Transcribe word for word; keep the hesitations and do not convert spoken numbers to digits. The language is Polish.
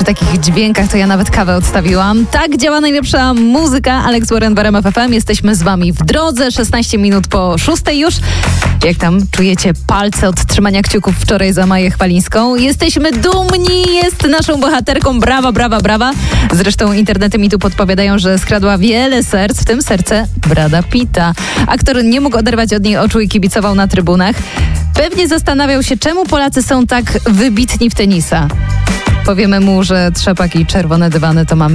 takich dźwiękach to ja nawet kawę odstawiłam. Tak działa najlepsza muzyka. Alex Warren w R M F F M. Jesteśmy z wami w drodze. szesnaście minut po szóstej już. Jak tam czujecie palce od trzymania kciuków wczoraj za Maję Chwalińską? Jesteśmy dumni, jest naszą bohaterką. Brawa, brawa, brawa. Zresztą internety mi tu podpowiadają, że skradła wiele serc, w tym serce Brada Pitta. Aktor nie mógł oderwać od niej oczu i kibicował na trybunach. Pewnie zastanawiał się, czemu Polacy są tak wybitni w tenisa. Powiemy mu, że trzepak i czerwone dywany to mamy